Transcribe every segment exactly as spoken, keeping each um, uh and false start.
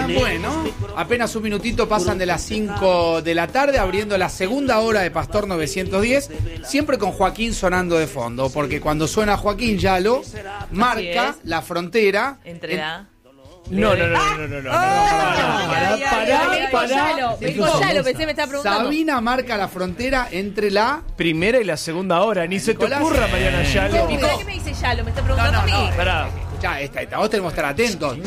Bueno, apenas un minutito pasan de las cinco de la tarde, abriendo la segunda hora de Pastor novecientos diez, siempre con Joaquín sonando de fondo, porque cuando suena Joaquín Yalo, marca la frontera entre la... No, no, no, no, no, no. Pará, pará, pará. Yalo, pensé me estaba preguntando. Sabina marca la frontera entre la primera y la segunda hora. Ni se te ocurra, Mariana Yalo. ¿Qué me dice Yalo? ¿Me está preguntando a mí? Pará. Ya, esta, esta, vos tenemos que estar atentos.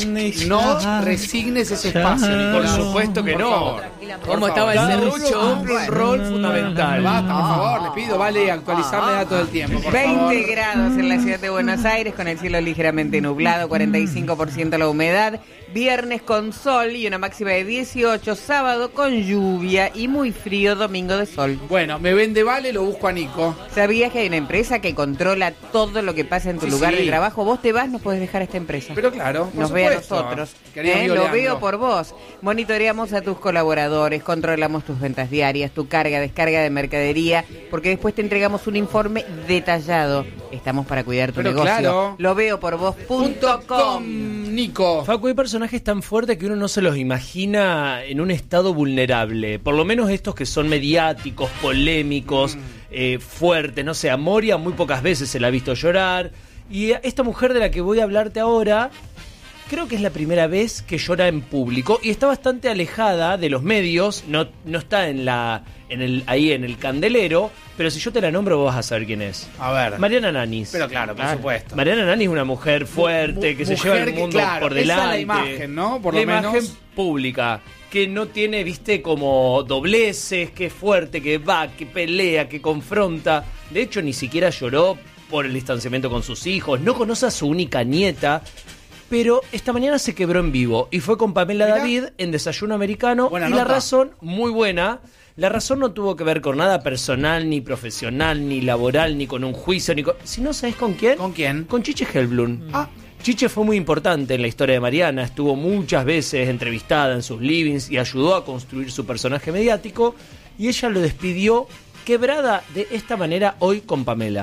No resignes ese espacio, Por supuesto que no. ¿Cómo estaba el serrucho? Cumple un rol fundamental. Basta, por favor, le pido, vale, actualizarme datos del tiempo, por veinte favor. grados en la ciudad de Buenos Aires, con el cielo ligeramente nublado, cuarenta y cinco por ciento la humedad. Viernes con sol y una máxima de dieciocho. Sábado con lluvia y muy frío. Domingo de sol. Bueno, me vende vale, lo busco a Nico. ¿Sabías que hay una empresa que controla todo lo que pasa en tu Sí, lugar sí. de trabajo? Vos te vas, no podés dejar esta empresa. Pero claro, por Nos ve a supuesto. nosotros. Querido ¿eh? amigo Lo Leandro. veo por vos. Monitoreamos a tus colaboradores, controlamos tus ventas diarias, tu carga, descarga de mercadería, porque después te entregamos un informe detallado. Estamos para cuidar tu Pero negocio. claro. Lo veo por vos punto com. Nico. Facu, hay personajes tan fuertes que uno no se los imagina en un estado vulnerable. Por lo menos estos que son mediáticos, polémicos, mm. eh, fuertes. No sé, a Moria muy pocas veces se la ha visto llorar. Y esta mujer de la que voy a hablarte ahora, creo que es la primera vez que llora en público y está bastante alejada de los medios. No, no está en la, en el, ahí en el candelero, pero si yo te la nombro vos vas a saber quién es. A ver. Mariana Nanis. Pero claro, por Ah, supuesto. Mariana Nanis es una mujer fuerte, Mu- que mujer se lleva el que, mundo claro, por esa es la delante. imagen, ¿no? Por la lo menos. imagen pública, que no tiene, viste, como dobleces, que es fuerte, que va, que pelea, que confronta. De hecho, ni siquiera lloró por el distanciamiento con sus hijos, no conoce a su única nieta. Pero esta mañana se quebró en vivo y fue con Pamela Mirá. David en Desayuno Americano. Buena y la nota. razón, muy buena, la razón no tuvo que ver con nada personal, ni profesional, ni laboral, ni con un juicio, ni con... ¿Sino sabés con quién? ¿Con quién? Con Chiche Helblum. Ah. Chiche fue muy importante en la historia de Mariana, estuvo muchas veces entrevistada en sus livings y ayudó a construir su personaje mediático, y ella lo despidió quebrada de esta manera hoy con Pamela.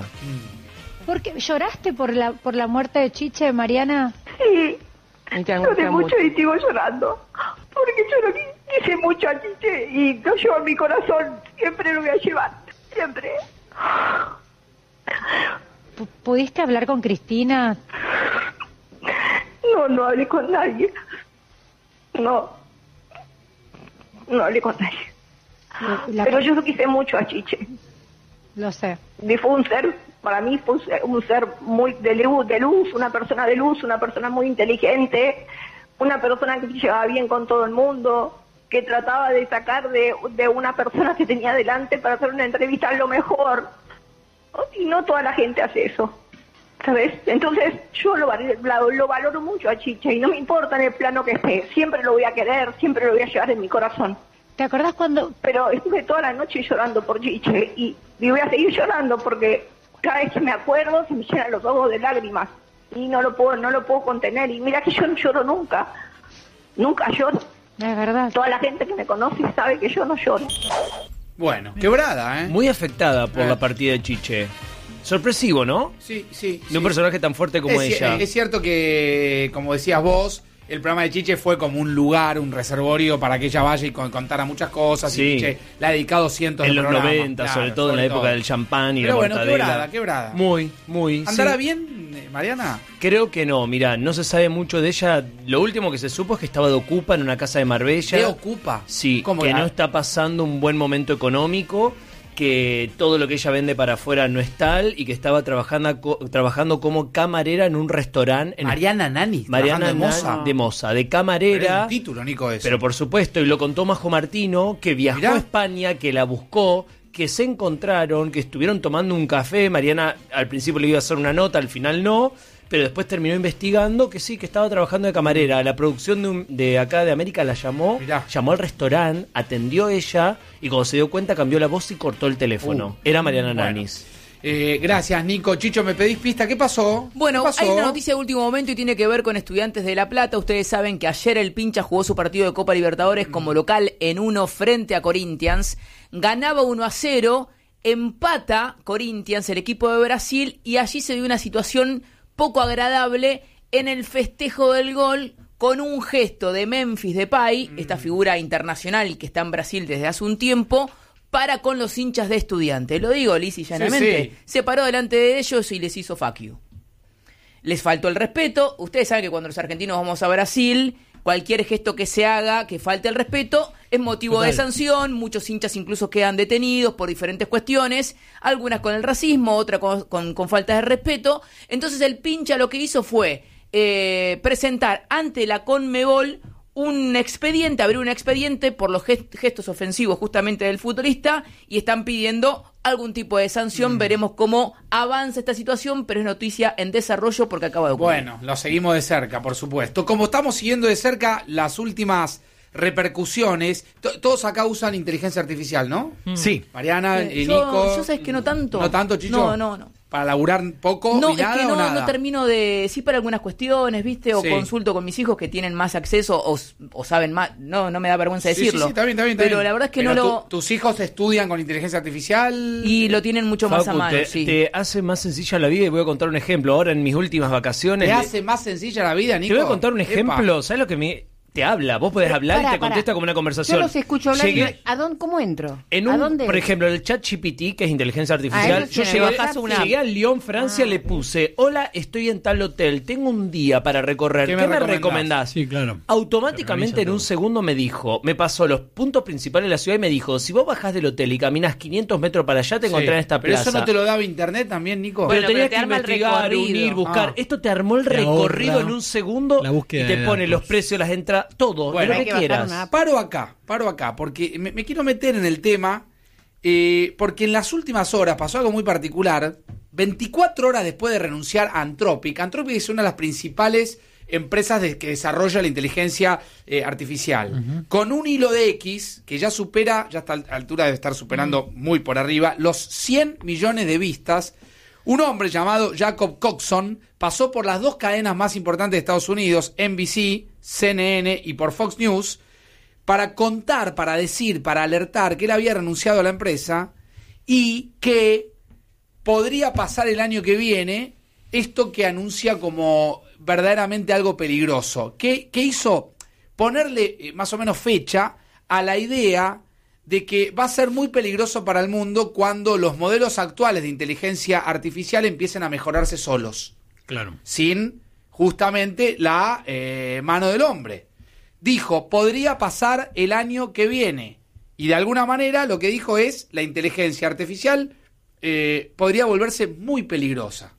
¿Por qué? ¿Lloraste por la por la muerte de Chiche, Mariana? Sí, Y te lloré angustia mucho mucho. y sigo llorando. Porque yo lo qui- quise mucho a Chiche y lo llevo en mi corazón. Siempre lo voy a llevar. Siempre. P- ¿Pudiste hablar con Cristina? No, no hablé con nadie. No. No hablé con nadie. La- Pero yo lo quise mucho a Chiche. Lo sé. Y fue un ser, para mí fue un ser, un ser muy de luz, de luz, una persona de luz, una persona muy inteligente, una persona que se llevaba bien con todo el mundo, que trataba de sacar de, de una persona que tenía delante para hacer una entrevista lo mejor. Y no toda la gente hace eso, ¿sabes? Entonces yo lo, lo, lo valoro mucho a Chiche y no me importa en el plano que esté, siempre lo voy a querer, siempre lo voy a llevar en mi corazón. ¿Te acordás cuando Pero estuve toda la noche llorando por Chiche y, y voy a seguir llorando porque cada vez que me acuerdo se me llenan los ojos de lágrimas y no lo puedo no lo puedo contener. Y mira que yo no lloro nunca, nunca lloro. es verdad? Toda la gente que me conoce sabe que yo no lloro. Bueno, quebrada, ¿eh? Muy afectada por Eh. la partida de Chiche. Sorpresivo, ¿no? Sí, sí. De un sí. personaje tan fuerte como es, ella. Es cierto que, como decías vos, el programa de Chiche fue como un lugar, un reservorio para que ella vaya y con- contara muchas cosas. Sí. Y Chiche le ha dedicado cientos En de los programas. noventa, Claro, sobre todo en la época del champán y Pero la bueno, mortadela. quebrada, quebrada. Muy, muy. ¿Andará sí. bien, eh, Mariana? Creo que no, mira, no se sabe mucho de ella. Lo último que se supo es que estaba de ocupa en una casa de Marbella. ¿Qué ocupa? Sí, ¿Cómo que era? no está pasando un buen momento económico, que todo lo que ella vende para afuera no es tal y que estaba trabajando, co- trabajando como camarera en un restaurante. En Mariana Nani, Mariana trabajando de Na- moza. de moza, de Pero es camarera. un título, Nico, eso. Pero por supuesto, y lo contó Majo Martino, que viajó Mirá. a España, que la buscó, que se encontraron, que estuvieron tomando un café. Mariana al principio le iba a hacer una nota, al final no, pero después terminó investigando que sí, que estaba trabajando de camarera. La producción de, un- de acá de América la llamó, Mirá. llamó al restaurante, atendió ella, y cuando se dio cuenta cambió la voz y cortó el teléfono. Uh, Era Mariana bueno. Nanis. Eh, gracias, Nico. Chicho, me pedís pista. ¿Qué pasó? Bueno, ¿Qué pasó? hay una noticia de último momento y tiene que ver con Estudiantes de La Plata. Ustedes saben que ayer el Pincha jugó su partido de Copa Libertadores como local en uno frente a Corinthians. Ganaba uno a cero, empata Corinthians, el equipo de Brasil, y allí se dio una situación poco agradable en el festejo del gol con un gesto de Memphis Depay, mm. esta figura internacional que está en Brasil desde hace un tiempo, para con los hinchas de Estudiantes. Lo digo lisa y llanamente. Sí, sí. Se paró delante de ellos y les hizo fuck you. Les faltó el respeto. Ustedes saben que cuando los argentinos vamos a Brasil, cualquier gesto que se haga que falte el respeto es motivo Total. de sanción. Muchos hinchas incluso quedan detenidos por diferentes cuestiones, algunas con el racismo, otras con, con, con falta de respeto. Entonces el pincha lo que hizo fue eh, presentar ante la Conmebol un expediente, abrir un expediente por los gestos ofensivos justamente del futbolista, y están pidiendo algún tipo de sanción. Mm. Veremos cómo avanza esta situación, pero es noticia en desarrollo porque acaba de ocurrir. Bueno, lo seguimos de cerca, por supuesto. Como estamos siguiendo de cerca las últimas repercusiones, T- todos acá usan inteligencia artificial, ¿no? Mm. Sí. Mariana, eh, y yo, Nico. Yo sabes que no tanto. ¿No tanto, Chicho? No, no, no. ¿Para laburar poco no, y nada es que no, o nada? no termino de... Sí, para algunas cuestiones, ¿viste? O sí. consulto con mis hijos que tienen más acceso o, o saben más. No, no me da vergüenza decirlo. Sí, sí, sí, está bien, está bien, está pero bien. la verdad es que pero no lo... Tu, ¿Tus hijos estudian con inteligencia artificial? Y lo tienen mucho Facu, más a mano, te, sí. te hace más sencilla la vida, y voy a contar un ejemplo. Ahora en mis últimas vacaciones... ¿Te hace más sencilla la vida, Nico? Te voy a contar un ejemplo. Epa. ¿Sabes lo que me...? Te habla, vos podés hablar Pará, y te contesta pará. como una conversación. Yo los escucho hablar. Llegué, y no- ¿A dónde, ¿Cómo entro? En ¿A un, dónde? por ejemplo, el chat G P T, que es inteligencia artificial, Ah, yo eso llegué, sí, bajás una llegué app. a Lyon, Francia, Ah. le puse, hola, estoy en tal hotel, tengo un día para recorrer, ¿Qué ¿qué, me me recomendás? recomendás? Sí, claro. Automáticamente Te en un revisa segundo me dijo, me pasó los puntos principales de la ciudad y me dijo, si vos bajás del hotel y caminás quinientos metros para allá, te Sí. encontrás en esta Pero plaza. eso no te lo daba internet también, Nico. Pero Bueno, tenías pero te que arma el investigar, recorrido. unir, buscar. Ah. Esto te armó el Te recorrido ahorra en un segundo la búsqueda y te de pone datos. los precios, las entradas, todo, Bueno, lo hay que que bajar quieras. una app. Paro acá, paro acá, porque me, me quiero meter en el tema, eh, porque en las últimas horas pasó algo muy particular. veinticuatro horas después de renunciar a Anthropic, Anthropic es una de las principales empresas de, que desarrolla la inteligencia eh, artificial, uh-huh. con un hilo de X que ya supera, ya está a altura debe estar superando uh-huh. muy por arriba, los cien millones de vistas. Un hombre llamado Jacob Coxon pasó por las dos cadenas más importantes de Estados Unidos, N B C, C N N y por Fox News, para contar, para decir, para alertar que él había renunciado a la empresa y que podría pasar el año que viene esto que anuncia como verdaderamente algo peligroso. ¿Qué, qué hizo? Ponerle eh, más o menos fecha a la idea de que va a ser muy peligroso para el mundo cuando los modelos actuales de inteligencia artificial empiecen a mejorarse solos. Claro. Sin justamente la eh, mano del hombre. Dijo, podría pasar el año que viene. Y de alguna manera lo que dijo es, la inteligencia artificial eh, podría volverse muy peligrosa.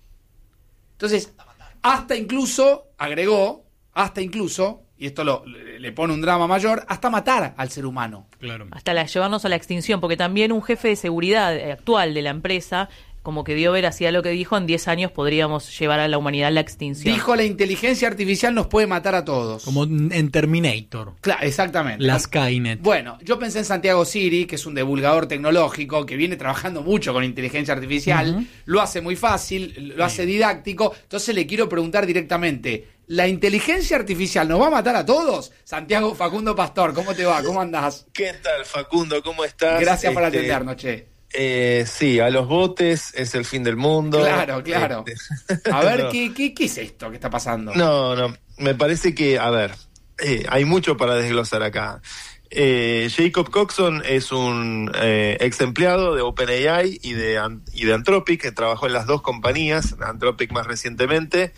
Entonces, hasta incluso, agregó, hasta incluso, y esto lo, le, le pone un drama mayor, hasta matar al ser humano. Claro. Hasta la, llevarnos a la extinción, porque también un jefe de seguridad eh, actual de la empresa como que dio veracidad a lo que dijo, en diez años podríamos llevar a la humanidad a la extinción. Dijo, la inteligencia artificial nos puede matar a todos. Como en Terminator. Claro, exactamente. La Skynet. Bueno, yo pensé en Santiago Siri, que es un divulgador tecnológico, que viene trabajando mucho con inteligencia artificial, uh-huh. lo hace muy fácil, lo hace didáctico, entonces le quiero preguntar directamente, ¿la inteligencia artificial nos va a matar a todos? Santiago Facundo Pastor, ¿cómo te va? ¿Cómo andás? ¿Qué tal, Facundo? ¿Cómo estás? Gracias por Este, atendernos, che. Eh, sí, a los botes es el fin del mundo. Claro, claro. Este, a ver, no. ¿qué, qué, ¿qué es esto que está pasando? No, no, me parece que, a ver, eh, hay mucho para desglosar acá. Eh, Jacob Coxon es un eh, ex empleado de OpenAI y de, y de Anthropic, que trabajó en las dos compañías, Anthropic más recientemente.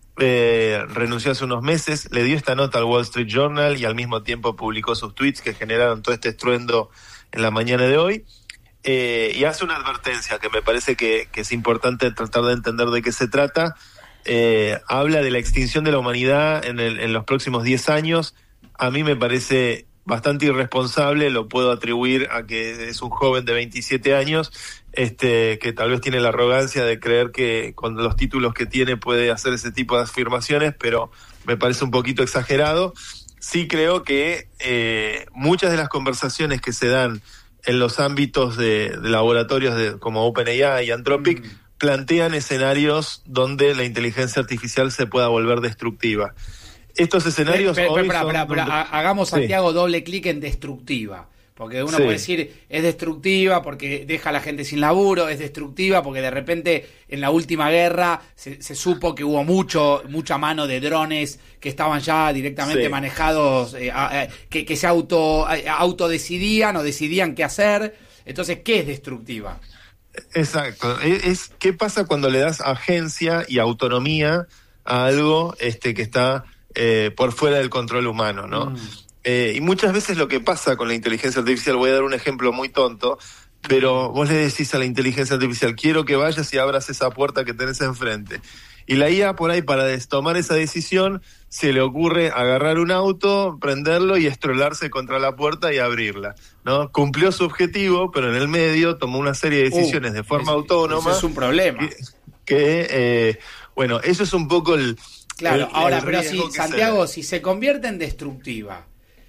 Eh, renunció hace unos meses, le dio esta nota al Wall Street Journal y al mismo tiempo publicó sus tweets que generaron todo este estruendo en la mañana de hoy. Eh, y hace una advertencia que me parece que, que es importante tratar de entender de qué se trata. Eh, habla de la extinción de la humanidad en, el, en los próximos diez años. A mí me parece bastante irresponsable, lo puedo atribuir a que es un joven de veintisiete años, este, que tal vez tiene la arrogancia de creer que con los títulos que tiene puede hacer ese tipo de afirmaciones, pero me parece un poquito exagerado. Sí creo que eh, muchas de las conversaciones que se dan en los ámbitos de, de laboratorios de, como OpenAI y Anthropic, mm. plantean escenarios donde la inteligencia artificial se pueda volver destructiva. Estos escenarios pero, hoy pero, pero, son... pero, pero, hagamos, sí. Santiago, doble clic en destructiva. Porque uno Sí. puede decir, es destructiva porque deja a la gente sin laburo, es destructiva porque de repente en la última guerra se, se supo que hubo mucho mucha mano de drones que estaban ya directamente Sí. manejados, eh, a, a, que, que se auto a, autodecidían o decidían qué hacer. Entonces, ¿qué es destructiva? Exacto. Es, es qué pasa cuando le das agencia y autonomía a algo este, que está eh, por fuera del control humano, ¿no? Mm. Eh, y muchas veces lo que pasa con la inteligencia artificial, voy a dar un ejemplo muy tonto, pero vos le decís a la inteligencia artificial, quiero que vayas y abras esa puerta que tenés enfrente. Y la I A por ahí, para des- tomar esa decisión, se le ocurre agarrar un auto, prenderlo y estrolarse contra la puerta y abrirla, ¿no? Cumplió su objetivo, pero en el medio tomó una serie de decisiones uh, de forma es, autónoma. Eso es un problema. Que, que eh, bueno, eso es un poco el... Claro, el, ahora, el pero si, Santiago, se si se convierte en destructiva,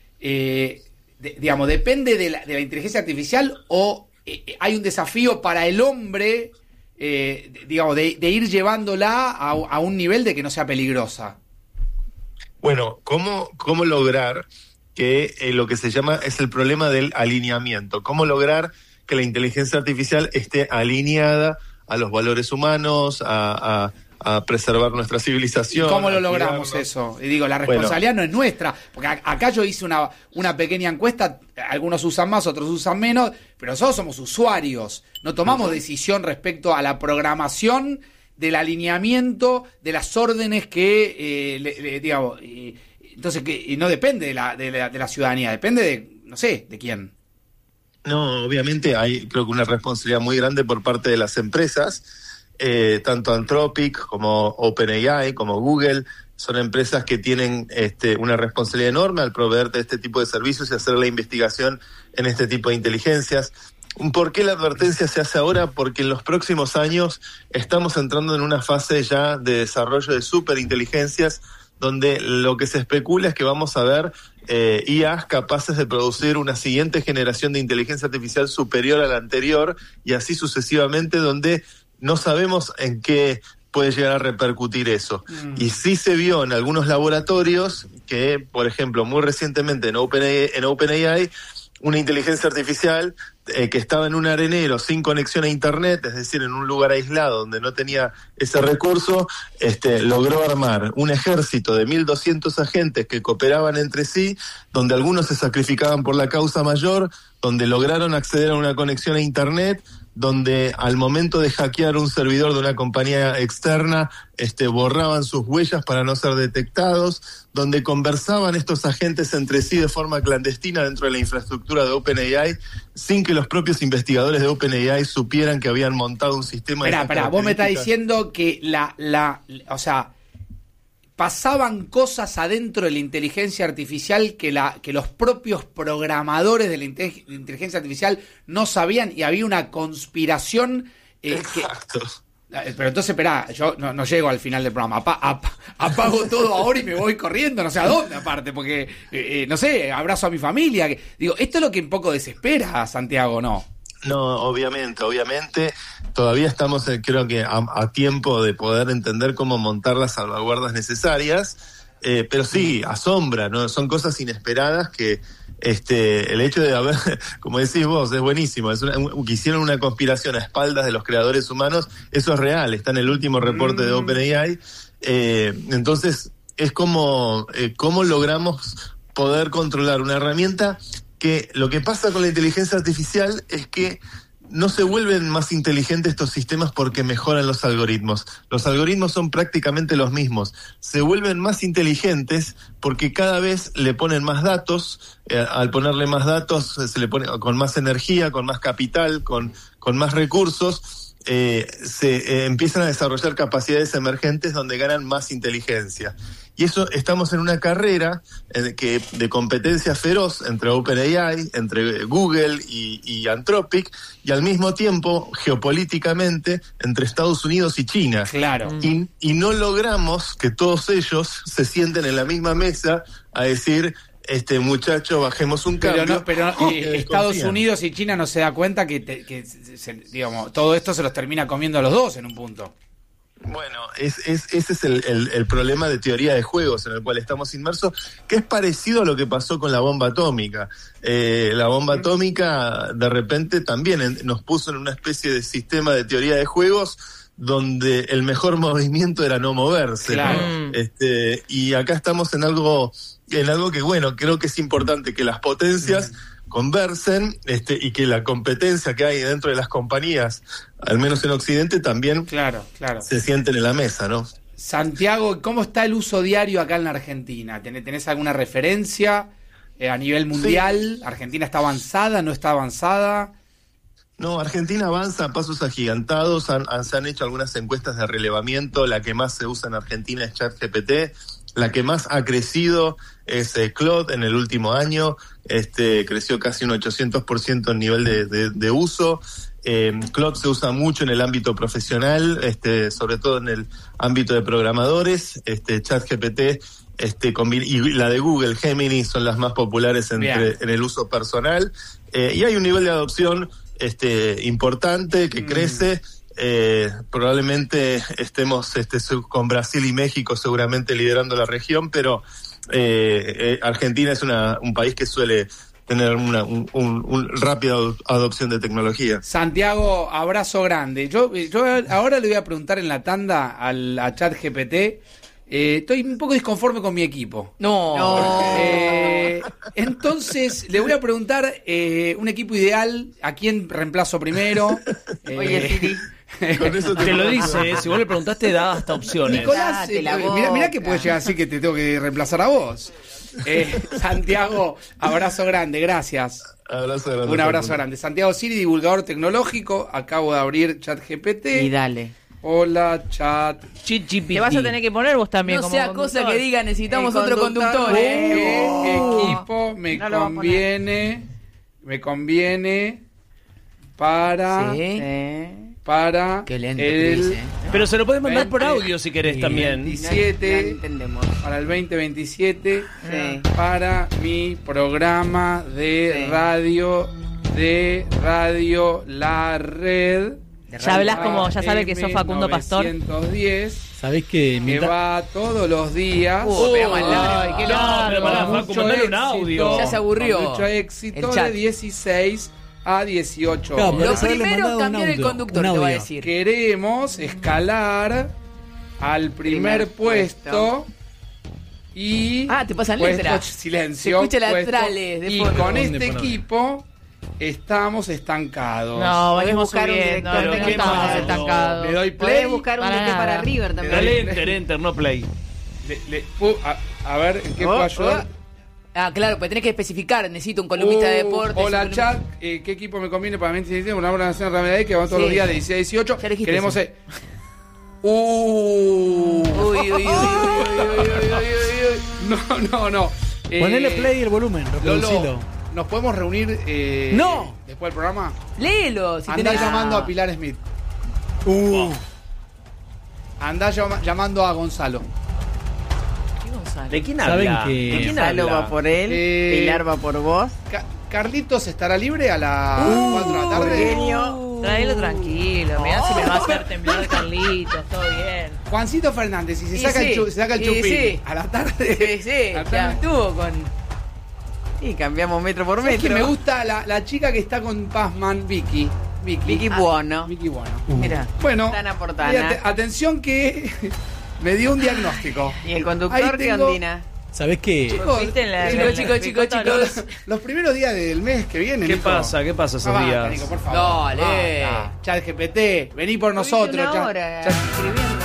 eh, de, digamos, depende de la, de la inteligencia artificial o eh, hay un desafío para el hombre, eh, digamos, de, de ir llevándola a, a un nivel de que no sea peligrosa. Bueno, ¿cómo, cómo lograr que eh, lo que se llama es el problema del alineamiento? ¿Cómo lograr que la inteligencia artificial esté alineada a los valores humanos, a, a, a preservar nuestra civilización? ¿Y cómo lo a logramos cuidarnos? eso? Y digo, la responsabilidad bueno. no es nuestra, porque a, acá yo hice una, una pequeña encuesta, algunos usan más, otros usan menos, pero nosotros somos usuarios, no tomamos uh-huh. decisión respecto a la programación del alineamiento de las órdenes que, eh, le, le, digamos, eh, entonces que y no depende de la, de, la, de la ciudadanía, depende de, no sé, de quién. No, obviamente hay creo que una responsabilidad muy grande por parte de las empresas, eh, tanto Anthropic como OpenAI, como Google, son empresas que tienen este, una responsabilidad enorme al proveerte este tipo de servicios y hacer la investigación en este tipo de inteligencias. ¿Por qué la advertencia se hace ahora? Porque en los próximos años estamos entrando en una fase ya de desarrollo de superinteligencias donde lo que se especula es que vamos a ver eh, I As capaces de producir una siguiente generación de inteligencia artificial superior a la anterior y así sucesivamente, donde no sabemos en qué puede llegar a repercutir eso. Mm. Y sí se vio en algunos laboratorios que, por ejemplo, muy recientemente en OpenAI, en OpenAI una inteligencia artificial eh, que estaba en un arenero sin conexión a internet, es decir, en un lugar aislado donde no tenía ese recurso, este, logró armar un ejército de mil doscientos agentes que cooperaban entre sí, donde algunos se sacrificaban por la causa mayor, donde lograron acceder a una conexión a internet, donde al momento de hackear un servidor de una compañía externa, este, borraban sus huellas para no ser detectados, donde conversaban estos agentes entre sí de forma clandestina dentro de la infraestructura de OpenAI, sin que los propios investigadores de OpenAI supieran que habían montado un sistema. Espera, de espera, vos me estás diciendo que la, la, o sea, pasaban cosas adentro de la inteligencia artificial que la que los propios programadores de la inteligencia artificial no sabían y había una conspiración. Eh, Exacto. Que, pero entonces, espera, yo no, no llego al final del programa. Apa, ap, apago todo ahora y me voy corriendo, no sé a dónde aparte, porque, eh, no sé, abrazo a mi familia. Que, digo, esto es lo que un poco desespera a Santiago, ¿no? No, obviamente, obviamente. Todavía estamos, eh, creo que, a, a tiempo de poder entender cómo montar las salvaguardas necesarias, eh, pero sí, asombra, ¿no? Son cosas inesperadas que este el hecho de haber, como decís vos, es buenísimo, es una, que hicieron una conspiración a espaldas de los creadores humanos, eso es real, está en el último reporte mm. de OpenAI, eh, entonces es como, eh, cómo logramos poder controlar una herramienta que lo que pasa con la inteligencia artificial es que no se vuelven más inteligentes estos sistemas porque mejoran los algoritmos. Los algoritmos son prácticamente los mismos. Se vuelven más inteligentes porque cada vez le ponen más datos. Eh, al ponerle más datos se le pone con más energía, con más capital, con, con más recursos. Eh, se eh, empiezan a desarrollar capacidades emergentes donde ganan más inteligencia. Y eso, estamos en una carrera eh, que de competencia feroz entre OpenAI, entre Google y, y Anthropic, y al mismo tiempo, geopolíticamente, entre Estados Unidos y China. Claro. Y, y no logramos que todos ellos se sienten en la misma mesa a decir, este muchacho, bajemos un cambio. Pero, no, pero eh, Estados Unidos y China no se da cuenta que, te, que se, digamos, todo esto se los termina comiendo a los dos en un punto. Bueno, es, es, ese es el, el, el problema de teoría de juegos en el cual estamos inmersos, que es parecido a lo que pasó con la bomba atómica. Eh, la bomba atómica de repente también en, nos puso en una especie de sistema de teoría de juegos donde el mejor movimiento era no moverse. Claro. ¿No? Este, y acá estamos en algo, en algo que, bueno, creo que es importante que las potencias mm. conversen este, y que la competencia que hay dentro de las compañías, al menos en Occidente, también claro, claro. se sienten en la mesa, ¿no? Santiago, ¿cómo está el uso diario acá en la Argentina? ¿Tenés alguna referencia eh, a nivel mundial? Sí. ¿Argentina está avanzada, no está avanzada? No, Argentina avanza a pasos agigantados, han, han, se han hecho algunas encuestas de relevamiento, la que más se usa en Argentina es ChatGPT, la que más ha crecido es eh, Claude en el último año, este creció casi un ochocientos por ciento en nivel de, de, de uso. Eh, Claude se usa mucho en el ámbito profesional, este, sobre todo en el ámbito de programadores. Este, ChatGPT este, y la de Google, Gemini, son las más populares entre, en el uso personal. Eh, y hay un nivel de adopción este, importante que mm. crece. Eh, probablemente estemos este, con Brasil y México seguramente liderando la región, pero eh, eh, Argentina es una, un país que suele tener una un, un, un rápida adopción de tecnología. Santiago, abrazo grande. Yo, yo ahora le voy a preguntar en la tanda al, a ChatGPT. Eh, estoy un poco disconforme con mi equipo. No. no. Eh, entonces, le voy a preguntar eh, un equipo ideal, a quién reemplazo primero. Eh, Oye, Siri. Con eso te, te lo dice, eh, si vos le preguntaste, da hasta opciones. Nicolás, eh, mirá, mirá que puede llegar así que te tengo que reemplazar a vos. Eh, Santiago, abrazo grande, gracias. Abrazo grande. Un abrazo grande. Santiago Siri, divulgador tecnológico, acabo de abrir ChatGPT. Y dale. Hola, chat. Te vas a tener que poner vos también. No como sea conductor. cosa que diga, necesitamos El otro conductor, conductor. ¿Qué ¿eh? oh. equipo me No lo va a conviene? Me conviene para... Sí. Sí. Para Qué lento el que dice, ¿eh? Pero se lo podés mandar por veinte, audio si querés también. veintisiete, No, no entendemos. para el veinte veintisiete, Sí. para mi programa de Sí. radio, de radio La Red. Ya hablas como, ya sabe que sos Facundo Pastor. novecientos diez, ¿Sabés que que mientras- va todos los días. Uh, pero más largo. Ay, qué largo, pero pará, Facu, Mucho mandale un éxito, audio. Ya se aburrió. con mucho éxito, El chat. de dieciséis a dieciocho Claro, horas. pero Lo haberle primero, mandado un cambiar el audio, conductor, un te va a audio. decir. Queremos escalar al primer, Primer puesto, y Ah, te pasan puesto, letras. silencio, Se escucha las puesto, trales de y fondo. con ¿Dónde este poner? equipo estamos estancados. No, Podés venimos buscar un subiendo. director No de estamos qué estancados. Le doy Podés play. buscar un Para D T para nada. River también. Dale enter, enter, no play. Le- le- pu- a, a ver, ¿en qué Oh, puedo ayudar? Ah, claro, pues tenés que especificar. Necesito un columnista de Uh, deportes. hola, un columnista- chat. Eh, ¿Qué equipo me conviene para veinte diecisiete? Una hora nacional Ramírez que va todos Sí. los días de dieciséis a dieciocho. Ya dijiste Queremos. eso. Eh... Uh. Uy, uy, uy, uy, uy, uy, uy, uy. No, no, no. Eh, Ponele play el volumen, Lolo, reproducilo. ¿nos podemos reunir eh, ¡No! después del programa? Léelo. Si Andá tenés... llamando a Pilar Smith. Uh, Andá llama- llamando a Gonzalo. ¿Qué Gonzalo? ¿De quién ¿Saben habla? que- ¿De quién Gonzalo habla? va por él, Eh, Pilar va por vos. Ca- Carlitos estará libre a las Uh, cuatro de la tarde. genio. Traelo tranquilo, mirá si me va a hacer temblar Carlitos, todo bien. Juancito Fernández, si se Y saca, sí, el, chu- se saca el y chupín sí. a la tarde. Sí, sí, a la ya tarde. estuvo con... Y cambiamos metro por ¿Sabes que metro. me gusta la, la chica que está con Pazman, Vicky. Vicky, Vicky Ah, Buono. Vicky Bueno. Mira. Bueno, Tana por y Tana. ate- atención que me dio un diagnóstico. Y el conductor, Ahí ¿qué tengo- ondina? ¿Sabés que Chicos, ¿Viste en la- eh, en la- los, chicos, chicos, chicos. los- los primeros días del mes que viene, ¿Qué Nico. pasa? ¿Qué pasa esos Ah, días? Nico, por favor. Dale. Ah, ah. Chat G P T, vení por nosotros. Tuviste una Chat- hora Chat- escribiendo.